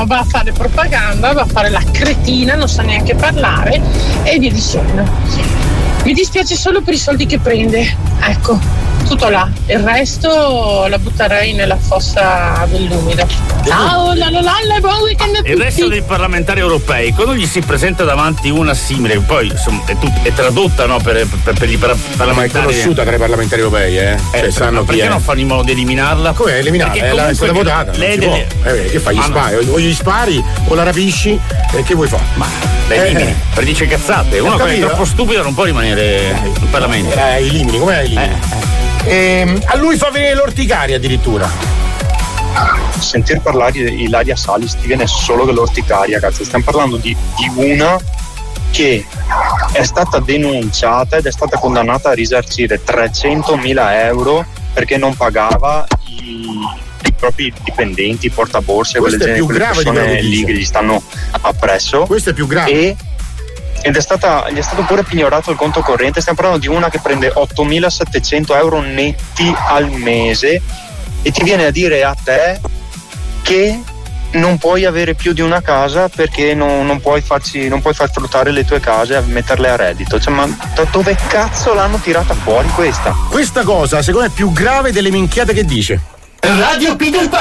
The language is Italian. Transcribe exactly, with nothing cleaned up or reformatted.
no, va a fare propaganda, va a fare la cretina, non sa neanche parlare e via dicendo. Mi dispiace solo per i soldi che prende, ecco, tutto là. Il resto la butterei nella fossa dell'umido. Ciao, la la la la, buon weekend a tutti. Il resto dei parlamentari europei, quando gli si presenta davanti una simile, poi insomma, è, tut- è tradotta, no, per, per, per i par- parlamentari. Ma è conosciuta tra i parlamentari europei, eh? eh cioè, sanno chi perché è. non fanno in modo di eliminarla? Come eliminarla? Perché Eh, la- è stata votata. Lei non si deve... può. Eh, che fai? Gli Ah, spari? no. O gli spari o la rapisci? E che vuoi fare? Ma la elimini, Eh. per dice cazzate. Uno che è capito? troppo stupido non può rimanere in Parlamento. Eh, elimini, come elimini? Eh, eh. A lui fa venire l'orticaria addirittura. Sentir parlare di Ilaria Salis ti viene solo che l'orticaria, cazzo. Stiamo parlando di, di una che è stata denunciata ed è stata condannata a risarcire trecentomila euro perché non pagava i, i propri dipendenti, i portaborse, Questo quelle, è più quelle grave di persone quello che lì dice. che gli stanno appresso. Questo è più grave. E ed è stata gli è stato pure pignorato il conto corrente. Stiamo parlando di una che prende ottomilasettecento euro netti al mese e ti viene a dire a te che non puoi avere più di una casa perché non, non puoi farci non puoi far fruttare le tue case e metterle a reddito. Cioè, ma da dove cazzo l'hanno tirata fuori questa? Questa cosa secondo me è più grave delle minchiate che dice. Radio Peter Pan.